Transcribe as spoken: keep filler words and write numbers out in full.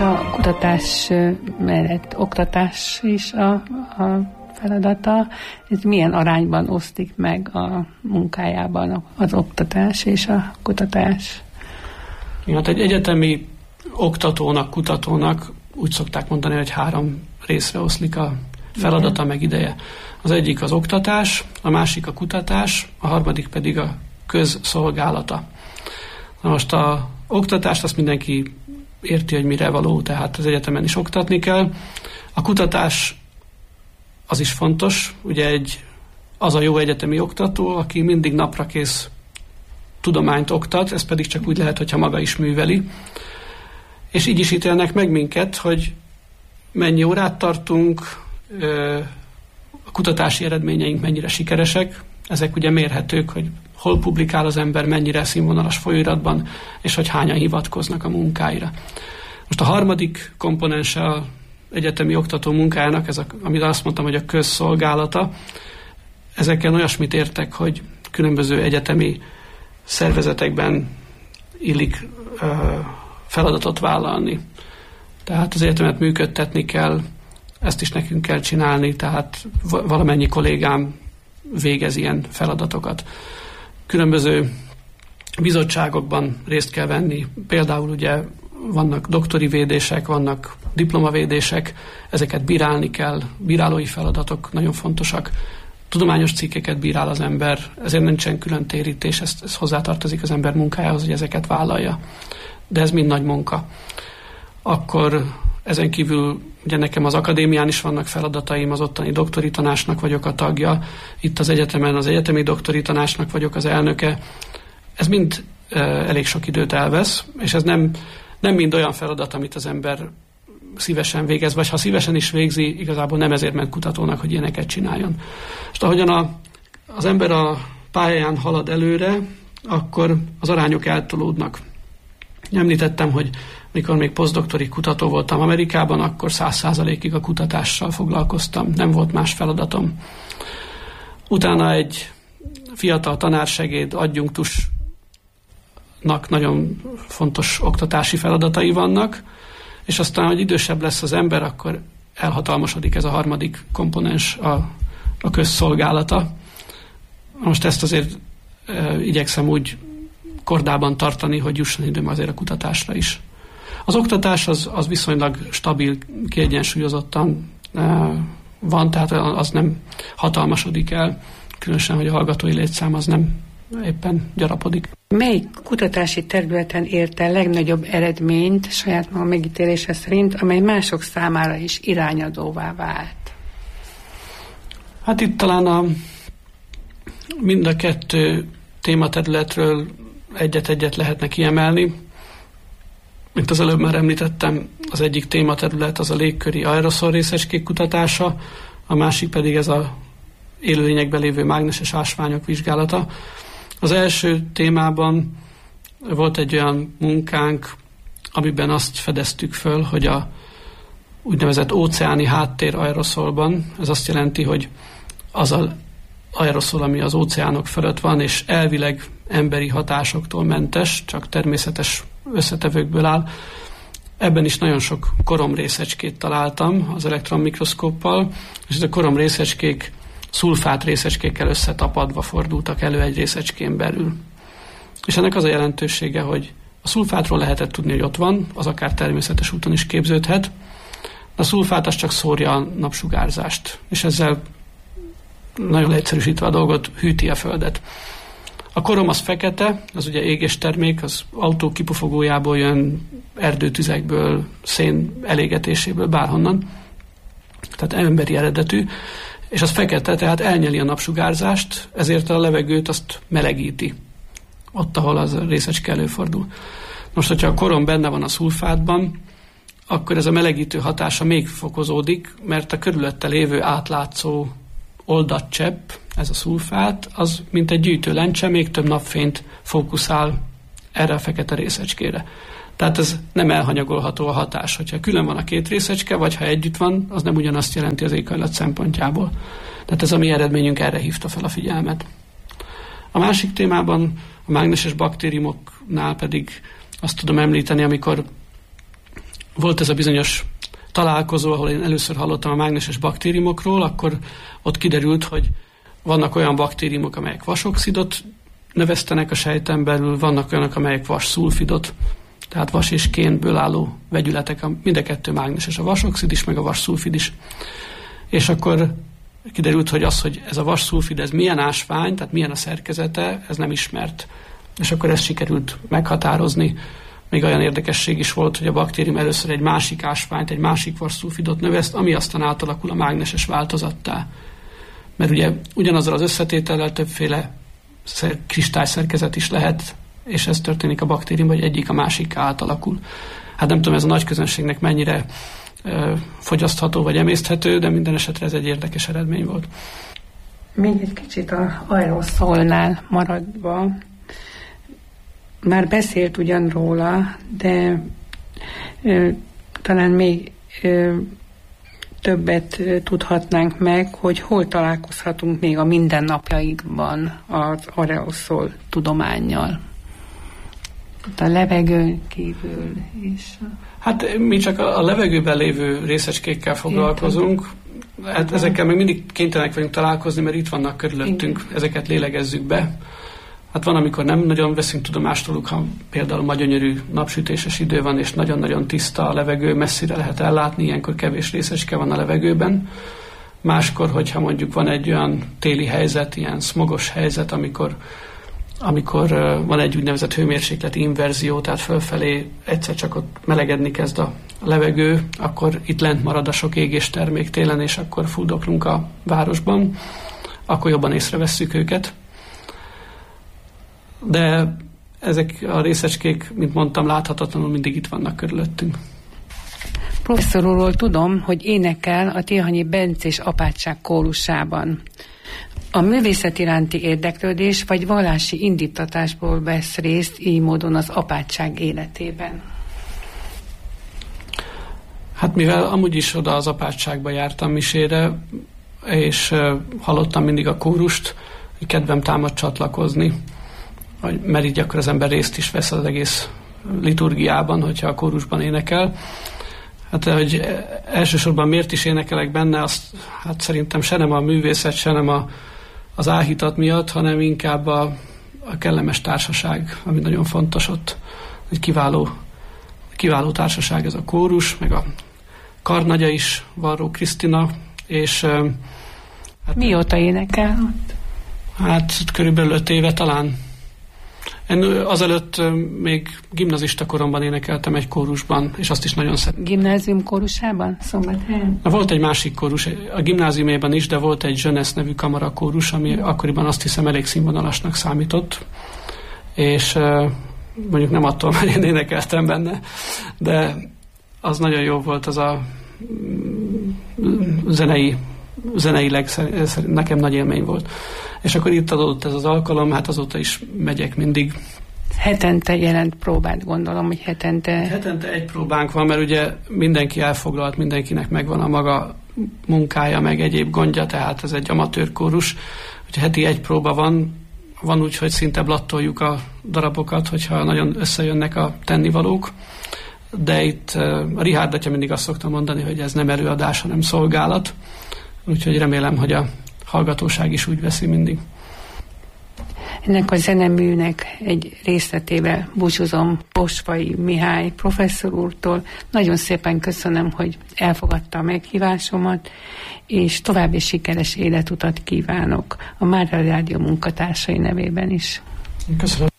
a kutatás mellett oktatás is a, a feladata. Ez milyen arányban osztik meg a munkájában az oktatás és a kutatás? Hát egy egyetemi oktatónak, kutatónak úgy szokták mondani, hogy három részre oszlik a feladata, meg ideje. Az egyik az oktatás, a másik a kutatás, a harmadik pedig a közszolgálata. Na most a oktatást azt mindenki érti, hogy mire való, tehát az egyetemen is oktatni kell. A kutatás az is fontos, ugye egy, az a jó egyetemi oktató, aki mindig naprakész tudományt oktat, ez pedig csak úgy lehet, hogyha maga is műveli. És így is ítélnek meg minket, hogy mennyi órát tartunk, a kutatási eredményeink mennyire sikeresek, ezek ugye mérhetők, hogy hol publikál az ember, mennyire színvonalas folyóiratban, és hogy hányan hivatkoznak a munkáira. Most a harmadik komponense az egyetemi oktató munkájának, ez a, amit azt mondtam, hogy a közszolgálata, ezeken olyasmit értek, hogy különböző egyetemi szervezetekben illik ö, feladatot vállalni. Tehát az egyetemet működtetni kell, ezt is nekünk kell csinálni, tehát valamennyi kollégám végez ilyen feladatokat. Különböző bizottságokban részt kell venni, például ugye vannak doktori védések, vannak diplomavédések, ezeket bírálni kell, bírálói feladatok nagyon fontosak. Tudományos cikkeket bírál az ember, ezért nincsen külön térítés, ez, ez hozzátartozik az ember munkájához, hogy ezeket vállalja. De ez mind nagy munka. Akkor ezen kívül ugye nekem az akadémián is vannak feladataim, az ottani doktori tanácsnak vagyok a tagja, itt az egyetemen az egyetemi doktori tanácsnak vagyok az elnöke. Ez mind e, elég sok időt elvesz, és ez nem, nem mind olyan feladat, amit az ember szívesen végez, vagy ha szívesen is végzi, igazából nem ezért ment kutatónak, hogy ilyeneket csináljon. És ahogyan a, az ember a pályáján halad előre, akkor az arányok eltolódnak. Említettem, hogy mikor még posztdoktori kutató voltam Amerikában, akkor száz százalékig a kutatással foglalkoztam, nem volt más feladatom. Utána egy fiatal tanársegéd, adjunktusnak nagyon fontos oktatási feladatai vannak, és aztán, hogy idősebb lesz az ember, akkor elhatalmasodik ez a harmadik komponens, a, a közszolgálata. Most ezt azért e, igyekszem úgy kordában tartani, hogy jusson időm azért a kutatásra is. Az oktatás az, az viszonylag stabil, kiegyensúlyozottan e, van, tehát az nem hatalmasodik el, különösen, hogy a hallgatói létszám az nem éppen gyarapodik. Melyik kutatási területen ért el legnagyobb eredményt saját maga megítélése szerint, amely mások számára is irányadóvá vált? Hát itt talán a, mind a kettő tématerületről egyet-egyet lehetne kiemelni. Mint az előbb már említettem, az egyik tématerület az a légköri aeroszol részecskék kutatása, a másik pedig ez a élőlényekben lévő mágneses ásványok vizsgálata. Az első témában volt egy olyan munkánk, amiben azt fedeztük föl, hogy a úgynevezett óceáni háttér aeroszolban, ez azt jelenti, hogy az az aeroszol, ami az óceánok fölött van, és elvileg emberi hatásoktól mentes, csak természetes összetevőkből áll. Ebben is nagyon sok koromrészecskét találtam az elektronmikroszkóppal, és ez a koromrészecskék szulfát részecskékkel összetapadva fordultak elő egy részecskén belül. És ennek az a jelentősége, hogy a szulfátról lehetett tudni, hogy ott van, az akár természetes úton is képződhet. A szulfát az csak szórja a napsugárzást, és ezzel nagyon egyszerűsítve a dolgot hűti a Földet. A korom az fekete, az ugye égéstermék, az autó kipufogójából jön, erdőtüzekből, szén elégetéséből, bárhonnan. Tehát emberi eredetű. És az fekete, tehát elnyeli a napsugárzást, ezért a levegőt azt melegíti, ott, ahol az a részecske előfordul. Most, hogyha a korom benne van a szulfátban, akkor ez a melegítő hatása még fokozódik, mert a körülötte lévő átlátszó oldatcsepp, ez a szulfát, az mint egy gyűjtőlencse, még több napfényt fókuszál erre a fekete részecskére. Tehát ez nem elhanyagolható a hatás. Hogyha külön van a két részecske, vagy ha együtt van, az nem ugyanazt jelenti az éghajlat szempontjából. Tehát ez a mi eredményünk erre hívta fel a figyelmet. A másik témában, a mágneses baktériumoknál pedig azt tudom említeni, amikor volt ez a bizonyos találkozó, ahol én először hallottam a mágneses baktériumokról, akkor ott kiderült, hogy vannak olyan baktériumok, amelyek vasoxidot növesztenek a sejten belül, vannak olyanok, amelyek vasszulfidot, tehát vas és kénből álló vegyületek, mind a kettő mágneses, a vasoxid is, meg a vasszulfid is. És akkor kiderült, hogy az, hogy ez a vasszulfid, ez milyen ásvány, tehát milyen a szerkezete, ez nem ismert. És akkor ezt sikerült meghatározni. Még olyan érdekesség is volt, hogy a baktérium először egy másik ásványt, egy másik vasszulfidot növeszt, ami aztán átalakul a mágneses változattá. Mert ugye ugyanazzal az összetétellel többféle kristályszerkezet is lehet, és ez történik a baktériumban, hogy egyik a másik átalakul. Hát nem tudom, ez a nagy közönségnek mennyire ö, fogyasztható vagy emészthető, de minden esetre ez egy érdekes eredmény volt. Még egy kicsit a aeroszolnál maradva, már beszélt ugyan róla, de ö, talán még ö, többet ö, tudhatnánk meg, hogy hol találkozhatunk még a mindennapjainkban az aeroszol tudománnyal. A levegőn kívül is. Hát mi csak a levegőben lévő részecskékkel foglalkozunk. Hát ezekkel még mindig kénytelenek vagyunk találkozni, mert itt vannak körülöttünk, igen. Ezeket lélegezzük be. Hát van, amikor nem nagyon veszünk tudomást róluk, ha például ma gyönyörű napsütéses idő van, és nagyon-nagyon tiszta a levegő, messzire lehet ellátni, ilyenkor kevés részecske van a levegőben. Máskor, hogyha mondjuk van egy olyan téli helyzet, ilyen szmogos helyzet, amikor amikor van egy úgynevezett hőmérsékleti inverzió, tehát fölfelé egyszer csak ott melegedni kezd a levegő, akkor itt lent marad a sok égés termék télen, és akkor fuldoklunk a városban, akkor jobban észrevesszük őket. De ezek a részecskék, mint mondtam, láthatatlanul mindig itt vannak körülöttünk. Professzor úrról tudom, hogy énekel a Tihanyi Bencés apátság kórusában. A művészet iránti érdeklődés vagy vallási indítatásból vesz részt így módon az apátság életében? Hát mivel amúgy is oda az apátságba jártam misére, és uh, hallottam mindig a kórust, hogy kedvem támad csatlakozni, mert így akkor az ember részt is vesz az egész liturgiában, hogyha a kórusban énekel. Hát, hogy elsősorban miért is énekelek benne, azt hát szerintem se nem a művészet, se nem a az áhítat miatt, hanem inkább a, a kellemes társaság, ami nagyon fontos ott. Egy kiváló, kiváló társaság ez a kórus, meg a karnagya is, Varró Krisztina, és... Hát, mióta énekel ott? Hát körülbelül öt éve talán. Én azelőtt még gimnazista koromban énekeltem egy kórusban, és azt is nagyon szeretem. Gimnázium kórusában? Szombathelyen? Volt egy másik kórus, a gimnáziumében is, de volt egy Jeunesse nevű kamarakórus, ami akkoriban azt hiszem elég színvonalasnak számított, és mondjuk nem attól, mert én énekeltem benne, de az nagyon jó volt, az a zenei, zeneileg nekem nagy élmény volt. És akkor itt adott ez az alkalom, hát azóta is megyek mindig. Hetente jelent próbát, gondolom, hogy hetente... Hetente egy próbánk van, mert ugye mindenki elfoglalt, mindenkinek megvan a maga munkája, meg egyéb gondja, tehát ez egy amatőr kórus. Úgyhogy heti egy próba van, van úgy, hogy szinte blattoljuk a darabokat, hogyha nagyon összejönnek a tennivalók. De itt a Richárd atya mindig azt szokta mondani, hogy ez nem előadás, hanem szolgálat. Úgyhogy remélem, hogy a hallgatóság is úgy veszi mindig. Ennek a zeneműnek egy részletébe búcsúzom Posvai Mihály professzor úrtól. Nagyon szépen köszönöm, hogy elfogadta a meghívásomat, és további sikeres életutat kívánok a Mára Rádió munkatársai nevében is. Köszönöm.